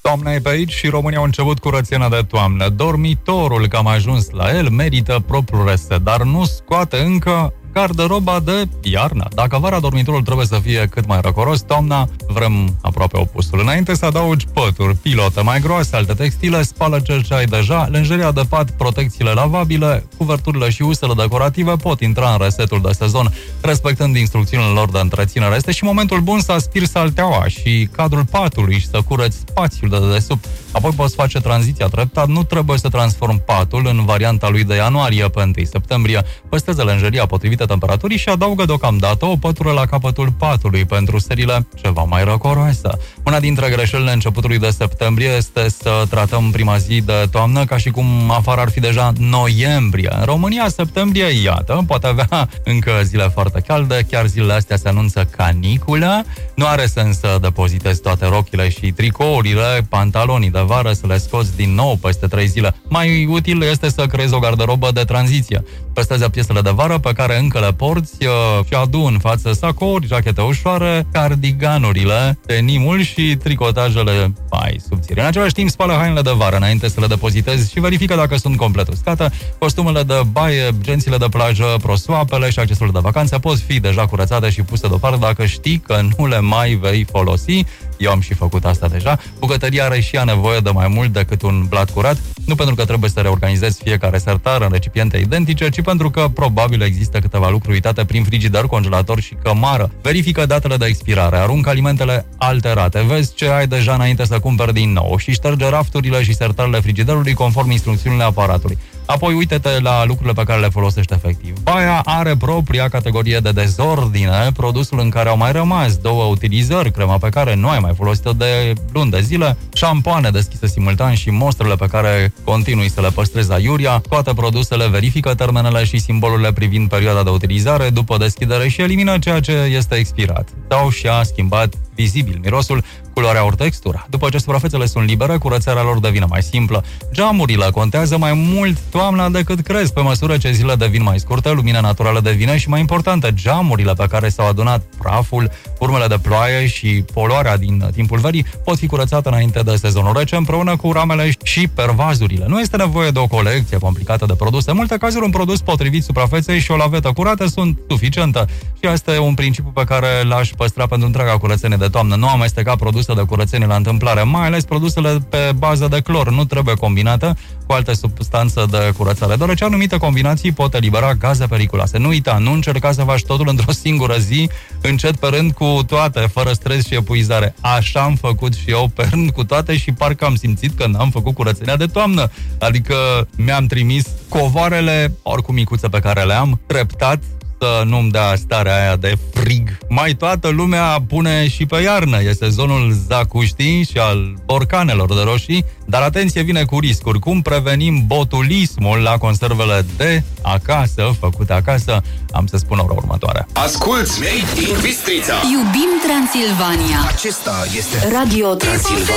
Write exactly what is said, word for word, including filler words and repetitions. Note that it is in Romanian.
Toamna e pe aici și România a început curățenia de toamnă. Dormitorul, că am ajuns la el, merită propriul reset, dar nu scoate încă garderoba de iarnă. Dacă vara dormitorul trebuie să fie cât mai răcoros, toamna vrem aproape opusul. Înainte să adaugi pături, pilote mai groase, alte textile, spală cel ce ai deja, lenjeria de pat, protecțiile lavabile, cuverturile și usele decorative pot intra în resetul de sezon, respectând instrucțiunile lor de întreținere. Este și momentul bun să aspiri salteaua și cadrul patului și să curăți spațiul de dedesubt. Apoi poți face tranziția treptat, nu trebuie să transform patul în varianta lui de ianuarie pe întâi septembrie. Păstrează lenjeria potrivită temperaturii și adaugă deocamdată o pătură la capătul patului pentru seriile ceva mai răcoroase. Una dintre greșelile începutului de septembrie este să tratăm prima zi de toamnă ca și cum afară ar fi deja noiembrie. În România, septembrie, iată, poate avea încă zile foarte calde, chiar zilele astea se anunță caniculă. Nu are sens să depozitezi toate rochile și tricourile, pantalonii de vară, să le scoți din nou peste trei zile. Mai util este să creezi o garderobă de tranziție. Păstrează piesele de vară pe care încă le porți și adu în față sacouri, jachete ușoare, cardiganurile, denimul și tricotajele mai subțiri. În același timp, spală hainele de vară înainte să le depozitezi și verifică dacă sunt complet uscate. Costumele de baie, gențile de plajă, prosoapele și accesurile de vacanță pot fi deja curățate și puse deoparte dacă știi că nu le mai vei folosi. Eu am și făcut asta deja. Bucătăria are și ea nevoie de mai mult decât un blat curat, nu pentru că trebuie să reorganizezi fiecare sertar în recipiente identice, ci pentru că probabil există câteva lucruri uitate prin frigider, congelator și cămară. Verifică datele de expirare, aruncă alimentele alterate, vezi ce ai deja înainte să cumperi din nou și șterge rafturile și sertarele frigiderului conform instrucțiunile aparatului. Apoi uite-te la lucrurile pe care le folosești efectiv. Baia are propria categorie de dezordine, produsul în care au mai rămas două utilizări, crema pe care nu ai mai folosit-o de luni de zile, șampoane deschise simultan și mostrele pe care continui să le păstrezi aiuria. Toate produsele verifică termenele și simbolurile privind perioada de utilizare după deschidere și elimină ceea ce este expirat. Sau și-a schimbat vizibil mirosul, culoarea ori textura. După ce suprafețele sunt libere, curățarea lor devine mai simplă. Geamurile contează mai mult toamna decât crezi. Pe măsură ce zilele devin mai scurte, lumina naturală devine și mai importantă. Geamurile pe care s-au adunat praful, urmele de ploaie și poluarea din timpul verii pot fi curățate înainte de sezonul rece, împreună cu ramele și pervazurile. Nu este nevoie de o colecție complicată de produse. În multe cazuri, un produs potrivit suprafeței și o lavetă curată sunt suficiente. Și asta e un principiu pe care l-aș păstra pentru întreaga curățenie de toamnă. Nu amesteca produse de curățenie la întâmplare, mai ales produsele pe bază de clor. Nu trebuie combinată cu alte substanțe de curățare, deoarece anumite combinații pot elibera gaze periculoase. Nu uita, nu încerca să faci totul într-o singură zi, încet pe rând cu toate, fără stres și epuizare. Așa am făcut și eu pe rând cu toate și parcă am simțit că n-am făcut curățenia de toamnă. Adică mi-am trimis covoarele, oricum micuțe pe care le am, treptat, să nu-mi dea starea aia de frig. Mai toată lumea pune și pe iarnă. E sezonul zacuștii și al borcanelor de roșii, dar atenție, vine cu riscuri. Cum prevenim botulismul la conservele de acasă, făcute acasă? Am să spun ora următoare. Asculți Made in Bistrița. Iubim Transilvania. Acesta este Radio Transilvania.